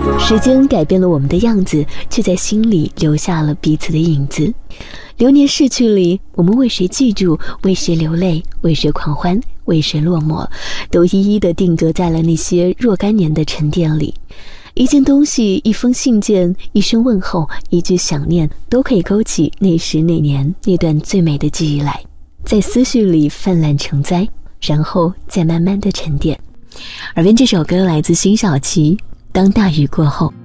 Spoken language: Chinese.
时间改变了我们的样子，却在心里留下了彼此的影子。流年逝去里，我们为谁记住，为谁流泪，为谁狂欢，为谁落寞，都一一的定格在了那些若干年的沉淀里。一件东西，一封信件，一声问候，一句想念，都可以勾起那时那年那段最美的记忆来，在思绪里泛滥成灾，然后再慢慢的沉淀。耳边这首歌来自辛晓琪，当大雨过后。